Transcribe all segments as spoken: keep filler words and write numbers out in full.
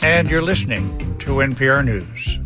and you're listening to N P R News.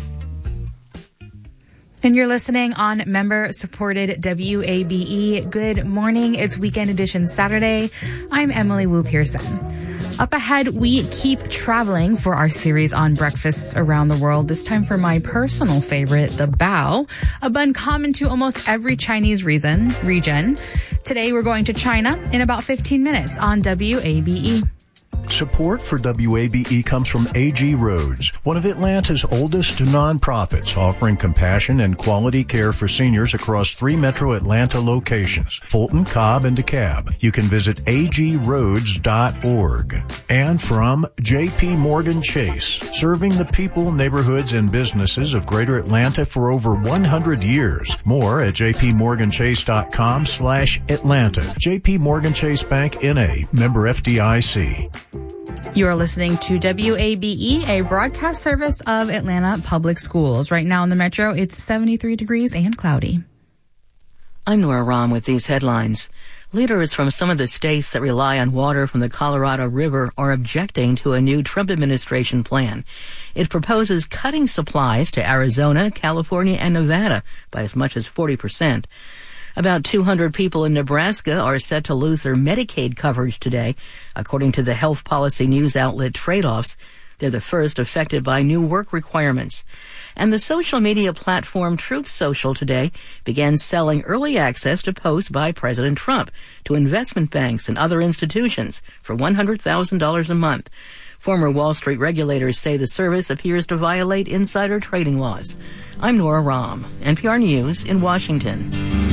And you're listening on member-supported W A B E. Good morning. It's Weekend Edition Saturday. I'm Emily Wu Pearson. Up ahead, we keep traveling for our series on breakfasts around the world. This time for my personal favorite, the bao, a bun common to almost every Chinese reason, region. Today, we're going to China in about fifteen minutes on W A B E. Support for W A B E comes from A G Roads, one of Atlanta's oldest nonprofits, offering compassion and quality care for seniors across three metro Atlanta locations, Fulton, Cobb, and DeKalb. You can visit a g roads dot org. And from J P Morgan Chase, serving the people, neighborhoods, and businesses of Greater Atlanta for over one hundred years. More at j p morgan chase dot com slash Atlanta. J P Morgan Chase Bank, N A, member F D I C. You're listening to W A B E, a broadcast service of Atlanta Public Schools. Right now in the metro, it's seventy-three degrees and cloudy. I'm Nora Rahm with these headlines. Leaders from some of the states that rely on water from the Colorado River are objecting to a new Trump administration plan. It proposes cutting supplies to Arizona, California, and Nevada by as much as forty percent. About two hundred people in Nebraska are set to lose their Medicaid coverage today, according to the health policy news outlet Trade-Offs. They're the first affected by new work requirements. And the social media platform Truth Social today began selling early access to posts by President Trump to investment banks and other institutions for one hundred thousand dollars a month. Former Wall Street regulators say the service appears to violate insider trading laws. I'm Nora Rahm, N P R News in Washington.